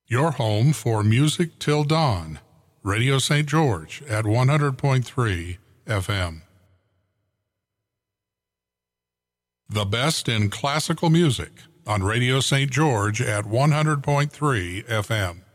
Your home for music till dawn. Radio St. George at 100.3 FM. The best in classical music on Radio St. George at 100.3 FM.